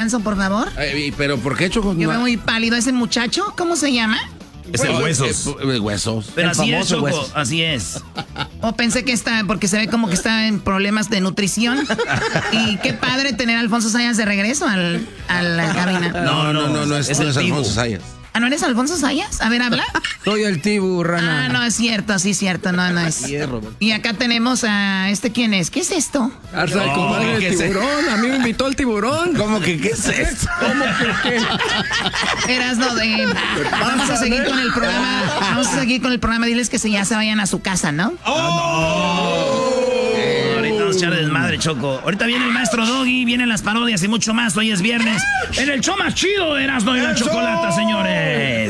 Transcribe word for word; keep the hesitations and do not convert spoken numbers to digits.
garbanzo, por favor. Eh, ¿Pero por qué, Choco? Yo veo muy pálido. ¿Ese muchacho? ¿Cómo se llama? Es el Huesos. Eh, eh, huesos. Pero El así es, famoso Choco, Huesos. así es. O pensé que está, porque se ve como que está en problemas de nutrición. Y qué padre tener a Alfonso Sayas de regreso al, a la cabina. No, no, no, no, es, es no el es Tibu. Alfonso Sayas. ¿Ah, no eres Alfonso Sayas? A ver, habla. Soy el Tibu, rana. Ah, no, es cierto, sí es cierto, no, no es. Y acá tenemos a este, ¿quién es? ¿Qué es esto? Hasta el No, compadre ¿qué del es eso? tiburón. A mí me invitó el tiburón. ¿Cómo que qué es esto? ¿Cómo que qué? Erasno, de, vamos a seguir con el programa. Vamos a seguir con el programa. Diles que se, ya se vayan a su casa, ¿no? Ahorita vamos a echar desmadre, Choco. Ahorita viene el maestro Doggy, vienen las parodias y mucho más. Hoy es viernes. En el show más chido de Erasmo y la Chocolata, señores.